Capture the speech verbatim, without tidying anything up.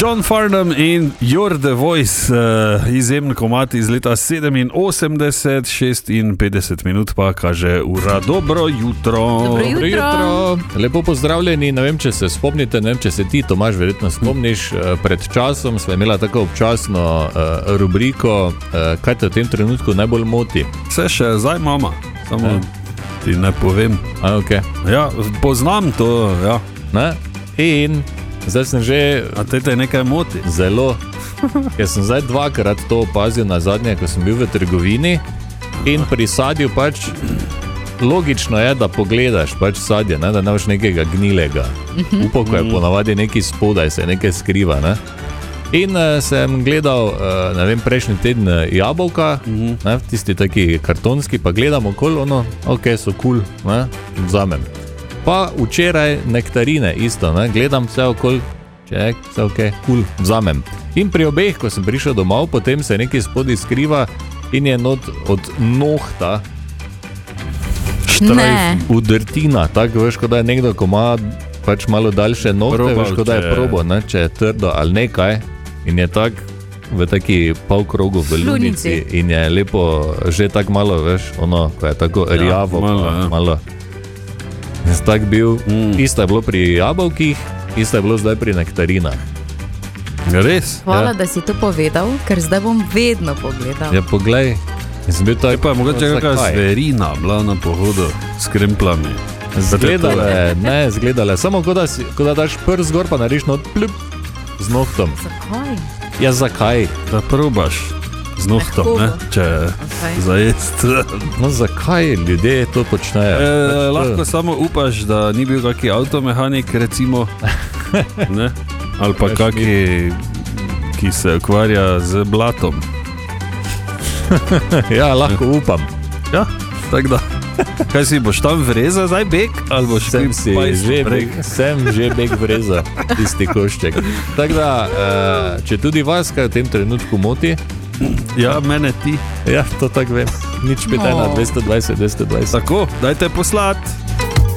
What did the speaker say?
John Farnham in You're the Voice, uh, izjemen komad iz leta sedeminosemdeset, šestinpetdeset minut pa kaže ura. Dobro jutro. Dobro jutro. jutro. Lepo pozdravljeni, ne vem, če se spomnite, ne vem, če se ti, Tomaž, verjetno spomniš. Pred časom smo imela tako občasno uh, rubriko, uh, kaj te v tem trenutku najbolj moti. Vse še zdaj, mama, samo ja. Ti ne povem. A, okay. Ja, poznam to, ja. Ne? In zdaj sem že... A te te nekaj moti? Zelo. Ker sem zdaj dvakrat to opazil na zadnje, ko sem bil v trgovini in pri sadju pač logično je, da pogledaš pač sadje, ne? Da nemaš nekega gnilega. Upal, ko je ponavadi nekaj spodaj, se nekaj skriva, ne? In uh, sem gledal, uh, ne vem, prejšnji teden jabolka, ne? Tisti taki kartonski, pa gledam okoli, ono, ok, so cool, ne? Vzamem. Pa včeraj nektarine isto, ne? Gledam vse okoli, ček, vse ok, cool, vzamem. In pri obeh, ko sem prišel domov, potem se nekaj spodaj skriva in je not od nohta štrajf, udrtina, tako veš, kot da je nekdo, ko ima pač malo daljše nohte, probal, veš, kot da je probo, ne? Če je trdo ali nekaj in je tak v taki polkrogu v lunici in je lepo, že tako malo, veš, ono, ko je tako ja, rjavo, malo, pa, ja. malo. Jaz tak bil, mm. isto je bilo pri jabolkih, isto je bilo zdaj pri nektarinah. Res? Hvala, ja. da si to povedal, ker zdaj bom vedno pogledal. Ja, poglej, jaz sem bil tak... Je pa mogoče kakva zverina bila na pohodu s kremplami. Zgledale, ne, zgledale, samo ko da, si, ko da daš prst gor, pa nariš not plup z nohtom. Zakaj? Ja, zakaj? Da probaš z nohtom, ne, če okay. zajest. No, zakaj ljudje to počnejo? E, lahko samo upaš, da ni bil kaki avtomehanik, recimo, ne? Ali pa kaki, ki se ukvarja z blatom. Ja, lahko upam. Ja, tako da. Kaj si, boš tam vreza zdaj beg? Ali boš sem si že beg, sem že beg vreza, tisti košček. Tako da, če tudi vas kaj v tem trenutku moti, ja, mene ti. Ja, to tako vem. Nič pet ena dvesto dvajset dvesto dvajset. Tako, dajte poslati.